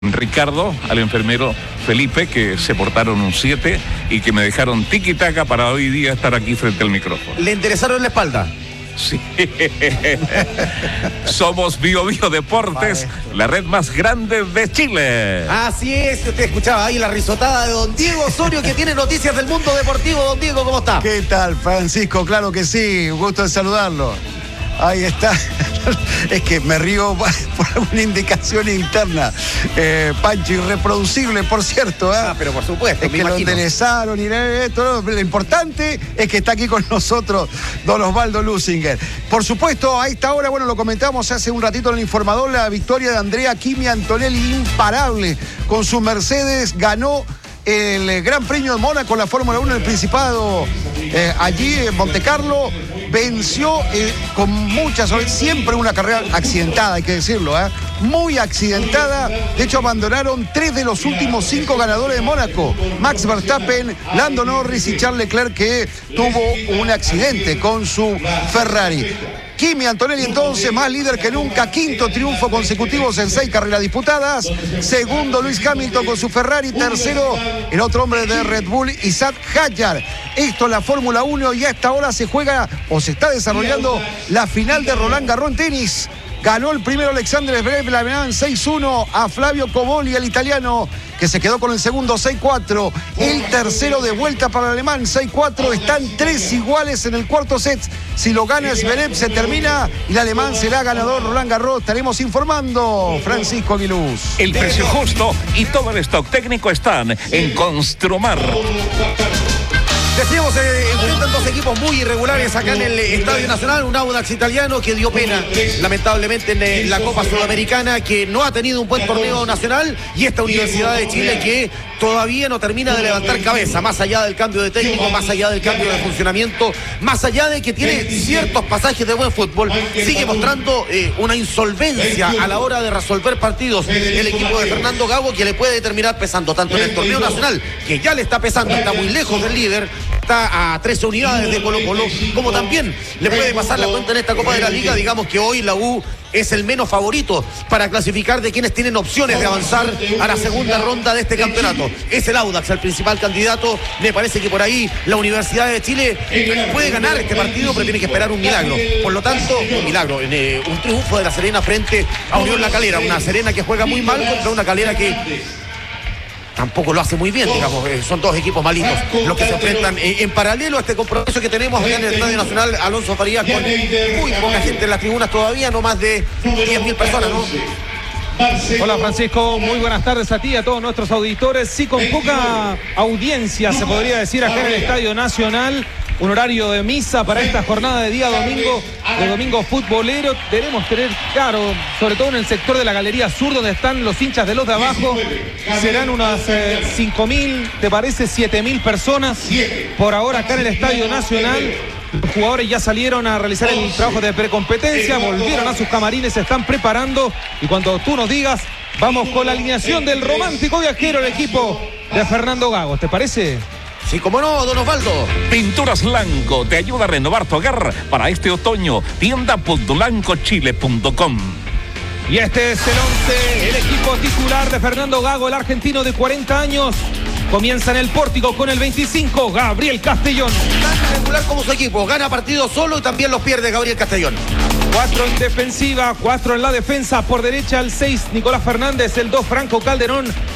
Ricardo, al enfermero Felipe, que se portaron un 7 y que me dejaron tiki-taka para hoy día estar aquí frente al micrófono. ¿Le enderezaron la espalda? Sí. Somos Bio Deportes, la red más grande de Chile. Así es, usted escuchaba ahí la risotada de don Diego Osorio, que tiene noticias del mundo deportivo. Don Diego, ¿cómo está? ¿Qué tal, Francisco? Claro que sí, un gusto de saludarlo. Ahí está. Es que me río por alguna indicación interna. Pancho, irreproducible, por cierto. Pero por supuesto, es que lo enderezaron y esto. Lo importante es que está aquí con nosotros don Osvaldo Lusinger. Por supuesto, a esta hora, bueno, lo comentamos hace un ratito en el informador, la victoria de Andrea Kimi Antonelli, imparable. Con su Mercedes ganó el Gran Premio de Mónaco, la Fórmula 1 del Principado, allí en Montecarlo. Venció con muchas, siempre una carrera accidentada, hay que decirlo, muy accidentada. De hecho, abandonaron 3 de los últimos 5 ganadores de Mónaco: Max Verstappen, Lando Norris y Charles Leclerc, que tuvo un accidente con su Ferrari. Kimi Antonelli entonces más líder que nunca, 5º triunfo consecutivos en 6 carreras disputadas. Segundo Lewis Hamilton con su Ferrari. Tercero el otro hombre de Red Bull, Isaac Hadjar. Esto es la Fórmula 1 y a esta hora se juega o se está desarrollando la final de Roland Garros en tenis. Ganó el primero Alexander Zverev, la ganó en 6-1 a Flavio Cobolli, el italiano, que se quedó con el segundo 6-4. El tercero de vuelta para el alemán, 6-4. Están 3 iguales en el cuarto set. Si lo gana Zverev, se termina y el alemán será ganador Roland Garros. Estaremos informando, Francisco Aguiluz. El precio justo y todo el stock técnico están en Construmar. Decíamos, enfrentan dos equipos muy irregulares acá en el Estadio Nacional. Un Audax italiano que dio pena, lamentablemente, en la Copa Sudamericana, que no ha tenido un buen torneo nacional, y esta Universidad de Chile que todavía no termina de levantar cabeza, más allá del cambio de técnico, más allá del cambio de funcionamiento, más allá de que tiene ciertos pasajes de buen fútbol, sigue mostrando una insolvencia a la hora de resolver partidos. El equipo de Fernando Gago, que le puede terminar pesando tanto en el torneo nacional, que ya le está pesando, está muy lejos del líder, está a 13 unidades de Colo-Colo, como también le puede pasar la cuenta en esta Copa de la Liga. Digamos que hoy la U es el menos favorito para clasificar de quienes tienen opciones de avanzar a la segunda ronda de este campeonato. Es el Audax el principal candidato. Me parece que por ahí la Universidad de Chile puede ganar este partido, pero tiene que esperar un milagro. Por lo tanto, un milagro, un triunfo de la Serena frente a Unión La Calera. Una Serena que juega muy mal contra una Calera que tampoco lo hace muy bien, digamos. Son dos equipos malitos los que se enfrentan en paralelo a este compromiso que tenemos acá en el Estadio Nacional. Alonso Farías, con muy poca gente en las tribunas todavía, no más de 10.000 personas, ¿no? Hola, Francisco, muy buenas tardes a ti y a todos nuestros auditores. Sí, con poca audiencia, se podría decir, acá en el Estadio Nacional. Un horario de misa para esta jornada de día domingo, de domingo futbolero. Debemos tener claro, sobre todo en el sector de la Galería Sur, donde están los hinchas de los de abajo, serán unas 5.000, ¿te parece? 7.000 personas por ahora acá en el Estadio Nacional. Los jugadores ya salieron a realizar el trabajo de precompetencia, volvieron a sus camarines, se están preparando, y cuando tú nos digas, vamos con la alineación del romántico viajero, el equipo de Fernando Gago, ¿te parece? Sí, como no, don Osvaldo. Pinturas Blanco te ayuda a renovar tu hogar para este otoño. Tienda.blancochile.com. Y este es el 11, el equipo titular de Fernando Gago, el argentino de 40 años. Comienza en el pórtico con el 25, Gabriel Castellón. Tan regular como su equipo, gana partidos solo y también los pierde Gabriel Castellón. 4 en defensiva, 4 en la defensa. Por derecha el 6, Nicolás Fernández, el 2, Franco Calderón.